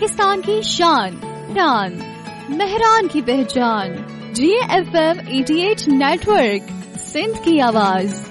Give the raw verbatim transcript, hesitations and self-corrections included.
पाकिस्तान की शान, शान, मेहरान की पहचान। जी एफ एम अठासी नेटवर्क, सिंध की आवाज।